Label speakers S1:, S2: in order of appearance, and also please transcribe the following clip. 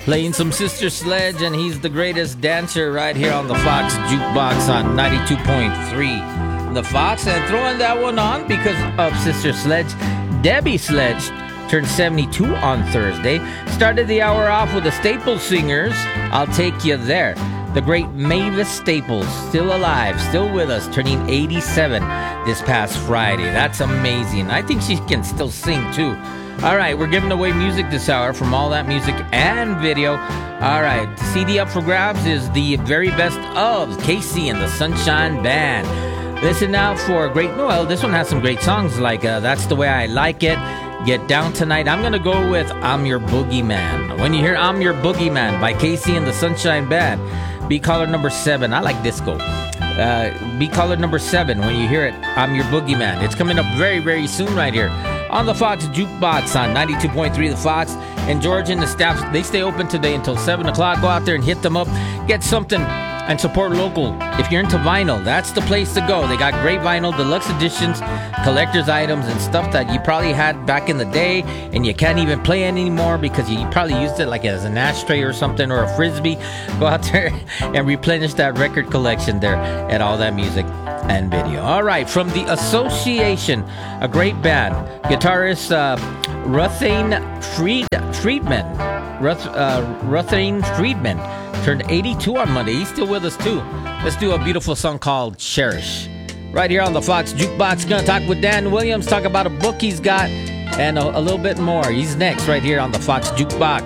S1: Playing some Sister Sledge, and he's the greatest dancer right here on the Fox Jukebox on 92.3 The Fox. And throwing that one on because of Sister Sledge, Debbie Sledge turned 72 on Thursday. Started the hour off with the Staples Singers, I'll Take You There. The great Mavis Staples, still alive, still with us, turning 87 this past Friday. That's amazing. I think she can still sing too. All right, we're giving away music this hour from All That Music and Video. All right, the CD up for grabs is the very best of KC and the Sunshine Band. Listen now for a great, well, this one has some great songs like That's the Way I Like It, Get Down Tonight. I'm going to go with I'm Your Boogeyman. When you hear I'm Your Boogeyman by KC and the Sunshine Band, be caller number 7. I like disco. Be caller number 7 when you hear it, I'm Your Boogeyman. It's coming up very, very soon right here on the Fox Jukebox on 92.3 The Fox. And George and the staff, they stay open today until 7 o'clock. Go out there and hit them up. Get something and support local. If you're into vinyl, that's the place to go. They got great vinyl, deluxe editions, collector's items, and stuff that you probably had back in the day and you can't even play anymore because you probably used it like as an ashtray or something, or a frisbee. Go out there and replenish that record collection there at All That Music and Video. All right, from the Association, a great band, guitarist Ruthane Friedman turned 82 on Monday. He's still with us too. Let's do a beautiful song called Cherish. Right here on the Fox Jukebox. Gonna talk with Dan Williams, talk about a book he's got, and a little bit more. He's next right here on the Fox Jukebox.